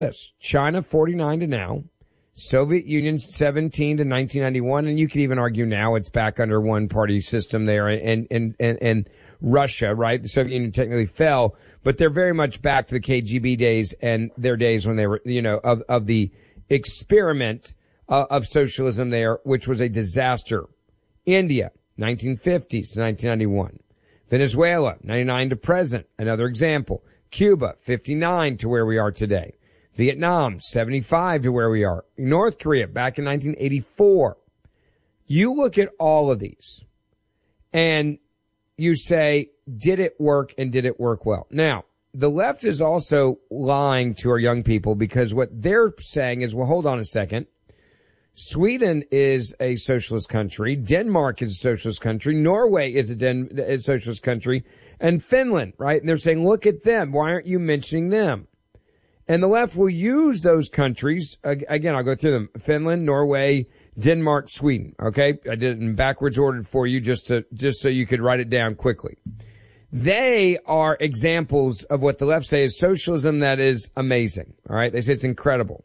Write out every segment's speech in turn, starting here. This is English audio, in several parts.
this. China 49 to now. Soviet Union 17 to 1991. And you could even argue now it's back under one party system there. And Russia, right? The Soviet Union technically fell, but they're very much back to the KGB days and their days when they were, of the experiment of socialism there, which was a disaster. India, 1950s to 1991. Venezuela, 99 to present. Another example. Cuba, 59 to where we are today. Vietnam, 75 to where we are. North Korea, back in 1984. You look at all of these and you say, did it work and did it work well? Now, the left is also lying to our young people because what they're saying is, well, hold on a second. Sweden is a socialist country. Denmark is a socialist country. Norway is a socialist country. And Finland, right? And they're saying, look at them. Why aren't you mentioning them? And the left will use those countries. Again, I'll go through them. Finland, Norway, Denmark, Sweden. Okay. I did it in backwards order for you just so you could write it down quickly. They are examples of what the left say is socialism that is amazing. All right. They say it's incredible.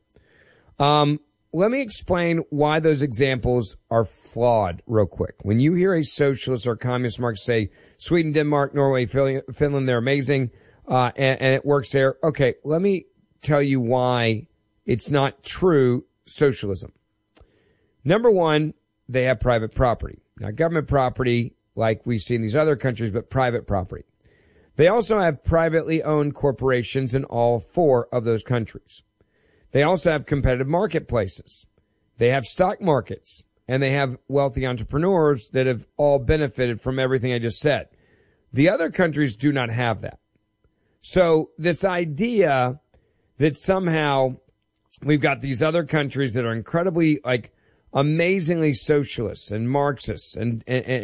Let me explain why those examples are flawed real quick. When you hear a socialist or communist Marxist say Sweden, Denmark, Norway, Finland, they're amazing, and it works there. Okay, let me tell you why it's not true socialism. Number one, they have private property. Not government property like we see in these other countries, but private property. They also have privately owned corporations in all four of those countries. They also have competitive marketplaces. They have stock markets, and they have wealthy entrepreneurs that have all benefited from everything I just said. The other countries do not have that. So this idea that somehow we've got these other countries that are incredibly, amazingly socialist and Marxist and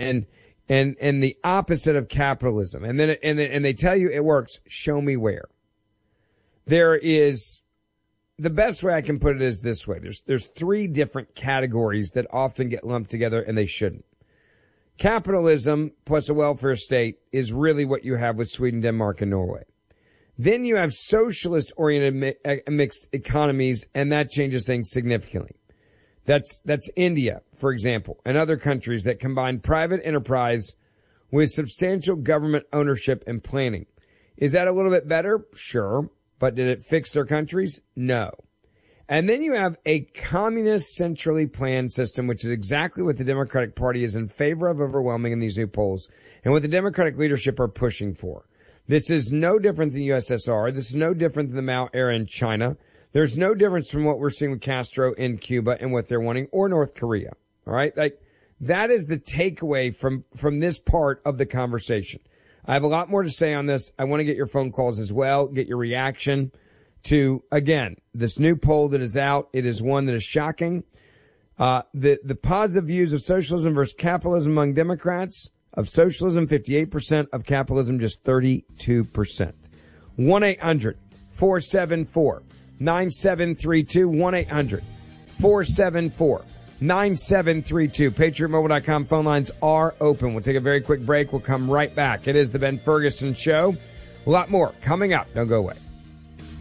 the opposite of capitalism, and they tell you it works. Show me where. There is. The best way I can put it is this way. There's three different categories that often get lumped together, and they shouldn't. Capitalism plus a welfare state is really what you have with Sweden, Denmark, and Norway. Then you have socialist-oriented mixed economies, and that changes things significantly. That's India, for example, and other countries that combine private enterprise with substantial government ownership and planning. Is that a little bit better? Sure. But did it fix their countries? No. And then you have a communist centrally planned system, which is exactly what the Democratic Party is in favor of overwhelming in these new polls and what the Democratic leadership are pushing for. This is no different than the USSR. This is no different than the Mao era in China. There's no difference from what we're seeing with Castro in Cuba and what they're wanting, or North Korea. All right? That is the takeaway from this part of the conversation. I have a lot more to say on this. I want to get your phone calls as well, get your reaction to, again, this new poll that is out. It is one that is shocking. The positive views of socialism versus capitalism among Democrats. Of socialism, 58%. Of capitalism, just 32%. 1-800-474-9732. 1-800-474-9732. PatriotMobile.com phone lines are open. We'll take a very quick break. We'll come right back. It is the Ben Ferguson Show. A lot more coming up. Don't go away.